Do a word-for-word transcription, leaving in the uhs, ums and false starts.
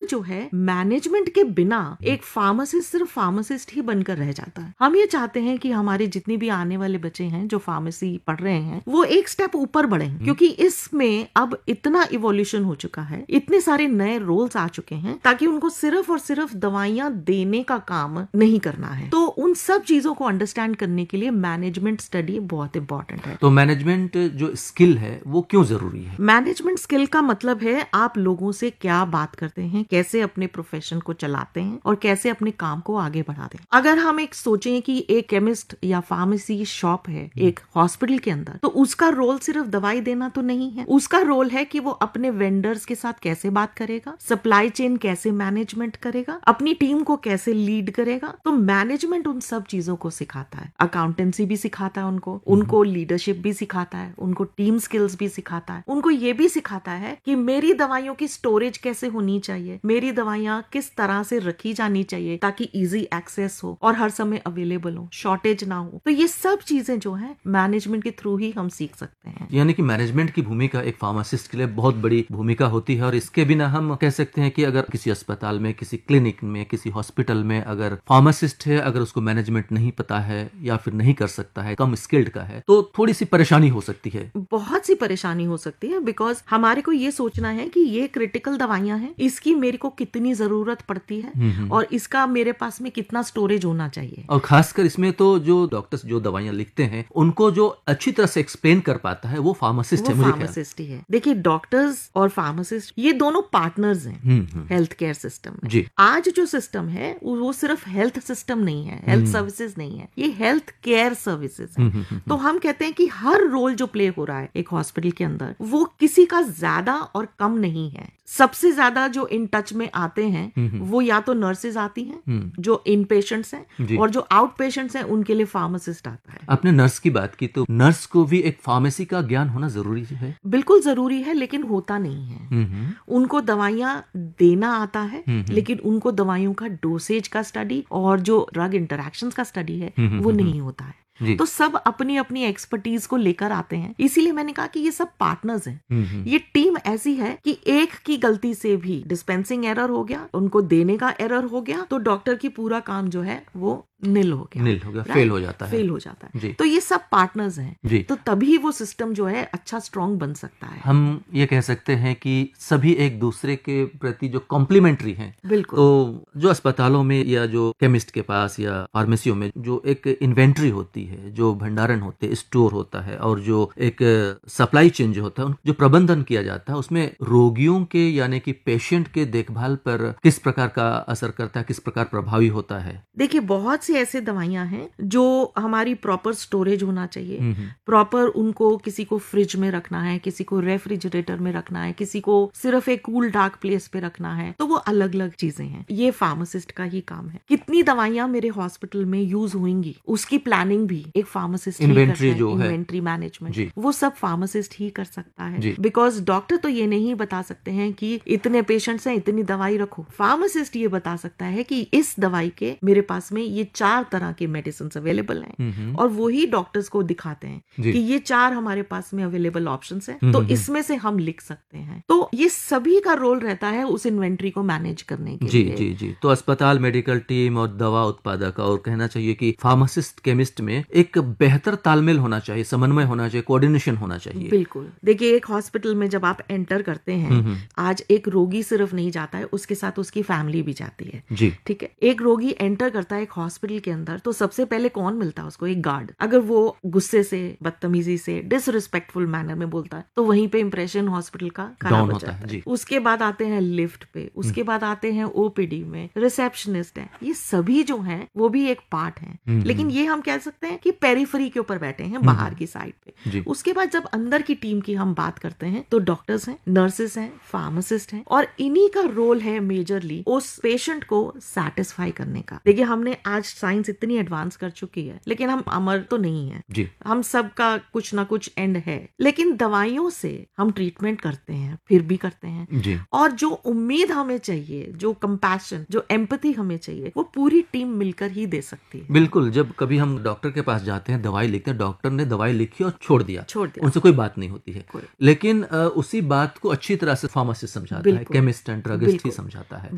जो है मैनेजमेंट के बिना एक फार्मासिस्ट सिर्फ फार्मासिस्ट ही बनकर रह जाता है। हम ये चाहते हैं कि हमारे जितने भी आने वाले बच्चे हैं जो फार्मेसी पढ़ रहे हैं वो एक स्टेप ऊपर बढ़े, क्योंकि इसमें अब इतना इवोल्यूशन हो चुका है, इतने सारे नए रोल्स आ चुके हैं, ताकि उनको सिर्फ और सिर्फ दवाइयां देने का काम नहीं करना है। तो उन सब चीजों को अंडरस्टैंड करने के लिए मैनेजमेंट स्टडी बहुत इंपॉर्टेंट है। तो मैनेजमेंट जो स्किल है वो क्यों जरूरी है? मैनेजमेंट स्किल का मतलब है आप लोगों से क्या बात करते हैं, कैसे अपने प्रोफेशन को चलाते हैं और कैसे अपने काम को आगे बढ़ाते हैं। अगर हम एक सोचें कि एक केमिस्ट या फार्मेसी शॉप है एक हॉस्पिटल के अंदर, तो उसका रोल सिर्फ दवाई देना तो नहीं है। उसका रोल है कि वो अपने वेंडर्स के साथ कैसे बात करेगा, सप्लाई चेन कैसे मैनेजमेंट करेगा, अपनी टीम को कैसे लीड करेगा। तो मैनेजमेंट उन सब चीजों को सिखाता है। अकाउंटेंसी भी सिखाता है उनको, उनको लीडरशिप भी सिखाता है, उनको टीम स्किल्स भी सिखाता है, उनको ये भी सिखाता है कि मेरी दवाइयों की स्टोरेज कैसे होनी चाहिए, मेरी दवाइयां किस तरह से रखी जानी चाहिए ताकि इजी एक्सेस हो और हर समय अवेलेबल हो, शॉर्टेज ना हो। तो ये सब चीजें जो है मैनेजमेंट के थ्रू ही हम सीख सकते हैं। यानी कि मैनेजमेंट की भूमिका एक फार्मासिस्ट के लिए बहुत बड़ी भूमिका होती है, और इसके बिना हम कह सकते हैं कि अगर किसी अस्पताल में, किसी क्लिनिक में, किसी हॉस्पिटल में अगर फार्मासिस्ट है, अगर उसको मैनेजमेंट नहीं पता है या फिर नहीं कर सकता है, कम स्किल्ड का है, तो थोड़ी सी परेशानी हो सकती है। बहुत सी परेशानी हो सकती है, बिकॉज हमारे को ये सोचना है कि ये क्रिटिकल दवाइयां हैं, इसकी मेरे को कितनी जरूरत पड़ती है और इसका मेरे पास में कितना स्टोरेज होना चाहिए। और खासकर इसमें तो जो डॉक्टर्स जो दवाइयां लिखते हैं उनको जो अच्छी तरह से एक्सप्लेन कर पाता है वो फार्मासिस्ट है। मुझे फार्मासिस्ट ही है। देखिए, डॉक्टर्स और फार्मासिस्ट ये दोनों पार्टनर्स हैं हेल्थ केयर सिस्टम में। जी। आज जो सिस्टम है वो सिर्फ हेल्थ सिस्टम नहीं है, हेल्थ सर्विसेज नहीं है, ये हेल्थ केयर सर्विसेज है। तो हम कहते हैं कि हर रोल जो प्ले हो रहा है एक हॉस्पिटल के अंदर वो किसी का ज्यादा और कम नहीं है। सबसे ज्यादा जो इन टच में आते हैं वो या तो नर्सेज आती हैं जो इन पेशेंट्स हैं, और जो आउट पेशेंट्स हैं उनके लिए फार्मासिस्ट आता है। आपने नर्स की बात की, तो नर्स को भी एक फार्मेसी का ज्ञान होना जरूरी है? बिल्कुल जरूरी है, लेकिन होता नहीं है। उनको दवाइयां देना आता है, लेकिन उनको दवाइयों का डोसेज का स्टडी और जो ड्रग इंटरैक्शंस का स्टडी है वो नहीं होता है। तो सब अपनी अपनी एक्सपर्टीज को लेकर आते हैं। इसीलिए मैंने कहा कि ये सब पार्टनर्स हैं। ये टीम ऐसी है कि एक की गलती से भी डिस्पेंसिंग एरर हो गया, उनको देने का एरर हो गया, तो डॉक्टर की पूरा काम जो है वो निल हो गया, निल हो गया, फेल हो जाता है, फेल हो जाता है। तो ये सब पार्टनर्स हैं, तो तभी वो सिस्टम जो है अच्छा स्ट्रांग बन सकता है। हम ये कह सकते हैं कि सभी एक दूसरे के प्रति जो कॉम्प्लीमेंट्री हैं। बिल्कुल। तो जो अस्पतालों में या जो केमिस्ट के पास या फार्मेसियों में जो एक इन्वेंट्री होती है, जो भंडारण होते हैं, स्टोर होता है, और जो एक सप्लाई चेन जो होता है, जो प्रबंधन किया जाता है, उसमें रोगियों के यानी कि पेशेंट के देखभाल पर किस प्रकार का असर करता है, किस प्रकार प्रभावी होता है? देखिए, बहुत ऐसे दवाइयां हैं जो हमारी प्रॉपर स्टोरेज होना चाहिए, प्रॉपर उनको किसी को फ्रिज में रखना है, किसी को रेफ्रिजरेटर में रखना है, किसी को सिर्फ एक कूल डार्क प्लेस पे रखना है। तो वो अलग अलग चीजें हैं, ये फार्मासिस्ट का ही काम है। कितनी दवाइयां मेरे हॉस्पिटल में यूज होंगी उसकी प्लानिंग भी एक फार्मासिस्ट इन्वेंट्री जो है, इन्वेंट्री मैनेजमेंट, वो सब फार्मासिस्ट ही कर सकता है। बिकॉज डॉक्टर तो ये नहीं बता सकते हैं कि इतने पेशेंट्स हैं इतनी दवाई रखो। फार्मासिस्ट ये बता सकता है कि इस दवाई के मेरे पास में ये चार तरह के मेडिसिन अवेलेबल हैं, और वो ही डॉक्टर्स को दिखाते हैं कि ये चार हमारे पास में अवेलेबल ऑप्शंस हैं, तो इसमें से हम लिख सकते हैं। तो ये सभी का रोल रहता है उस इन्वेंट्री को मैनेज करने के जी, लिए। जी जी तो अस्पताल, मेडिकल टीम और दवा उत्पादक, और कहना चाहिए कि फार्मासिस्ट केमिस्ट में एक बेहतर तालमेल होना चाहिए, समन्वय होना चाहिए, कोऑर्डिनेशन होना चाहिए। बिल्कुल। देखिए, एक हॉस्पिटल में जब आप एंटर करते हैं, आज एक रोगी सिर्फ नहीं जाता है, उसके साथ उसकी फैमिली भी जाती है। जी, ठीक है। एक रोगी एंटर करता है एक हॉस्पिटल के अंदर, तो सबसे पहले कौन मिलता है उसको? एक गार्ड। अगर वो गुस्से से, बदतमीजी से, डिसरिस्पेक्टफुल मैनर में बोलता है तो वहीं पे इंप्रेशन हॉस्पिटल का खराब हो जाता है। जी। उसके बाद आते हैं लिफ्ट पे, उसके बाद आते हैं ओपीडी में, रिसेप्शनिस्ट है, ये सभी जो हैं वो भी एक पार्ट है। लेकिन ये हम कह सकते हैं कि पेरिफेरी के ऊपर बैठे हैं, बाहर की साइड पे। उसके बाद जब अंदर की टीम की हम बात करते हैं तो डॉक्टर्स हैं, नर्सेस हैं, फार्मासिस्ट हैं, और इन्हीं का रोल है मेजरली उस पेशेंट को सेटिस्फाई करने का। देखिए, हमने आज साइंस इतनी एडवांस कर चुकी है, लेकिन हम अमर तो नहीं है जी। हम सबका कुछ ना कुछ एंड है, लेकिन दवाइयों से हम ट्रीटमेंट करते हैं, फिर भी करते हैं जी। और जो उम्मीद हमें चाहिए, जो कंपैशन, जो एम्पैथी हमें चाहिए, वो पूरी टीम मिलकर ही दे सकती है। बिल्कुल। जब कभी हम डॉक्टर के पास जाते हैं, दवाई लिखते हैं, डॉक्टर ने दवाई लिखी और छोड़ दिया, छोड़ दिया, उनसे कोई बात नहीं होती है, लेकिन उसी बात को अच्छी तरह से फार्मासिस्ट समझाता है, केमिस्ट एंड ड्रगिस्ट ही समझाता है।